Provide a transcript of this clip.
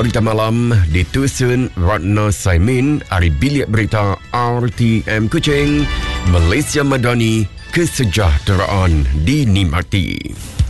berita malam ditusun Ratna Saimin dari Bilik Berita RTM Kuching. Malaysia Madani, kesejahteraan dinikmati.